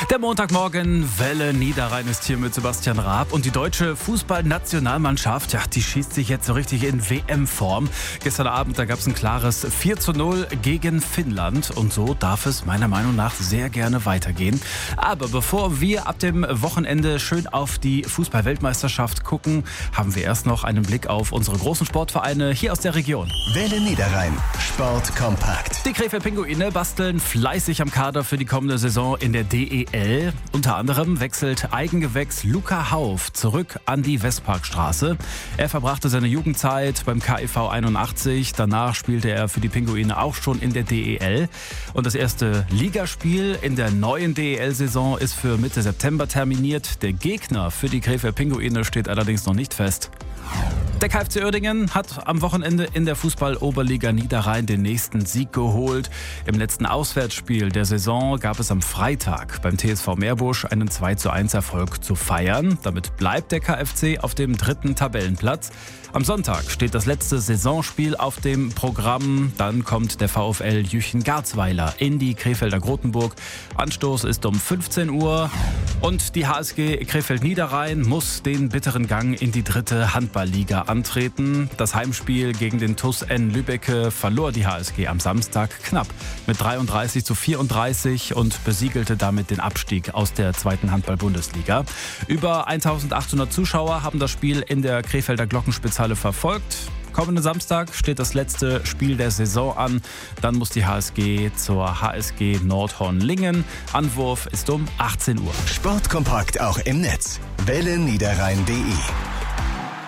Der Montagmorgen, Welle Niederrhein ist hier mit Sebastian Raab. Und die deutsche Fußballnationalmannschaft, die schießt sich jetzt so richtig in WM-Form. Gestern Abend, da gab es ein klares 4:0 gegen Finnland. Und so darf es meiner Meinung nach sehr gerne weitergehen. Aber bevor wir ab dem Wochenende schön auf die Fußball-Weltmeisterschaft gucken, haben wir erst noch einen Blick auf unsere großen Sportvereine hier aus der Region. Welle Niederrhein, Sport kompakt. Die Krefeld Pinguine basteln fleißig am Kader für die kommende Saison in der DEL. Unter anderem wechselt Eigengewächs Luca Hauf zurück an die Westparkstraße. Er verbrachte seine Jugendzeit beim KIV 81. Danach spielte er für die Pinguine auch schon in der DEL. Und das erste Ligaspiel in der neuen DEL-Saison ist für Mitte September terminiert. Der Gegner für die Krefeld Pinguine steht allerdings noch nicht fest. Der KFC Uerdingen hat am Wochenende in der Fußball-Oberliga Niederrhein den nächsten Sieg geholt. Im letzten Auswärtsspiel der Saison gab es am Freitag beim TSV Meerbusch einen 2:1 Erfolg zu feiern. Damit bleibt der KFC auf dem 3. Tabellenplatz. Am Sonntag steht das letzte Saisonspiel auf dem Programm. Dann kommt der VfL Jüchen-Garzweiler in die Krefelder Grotenburg. Anstoß ist um 15 Uhr. Und die HSG Krefeld-Niederrhein muss den bitteren Gang in die 3. Handballliga antreten. Das Heimspiel gegen den TuS N Lübbecke verlor die HSG am Samstag knapp mit 33:34 und besiegelte damit den Abstieg aus der 2. Handball-Bundesliga. Über 1800 Zuschauer haben das Spiel in der Krefelder Glockenspitzhalle verfolgt. Kommenden Samstag steht das letzte Spiel der Saison an. Dann muss die HSG zur HSG Nordhorn-Lingen. Anwurf ist um 18 Uhr. Sportkompakt auch im Netz. welleniederrhein.de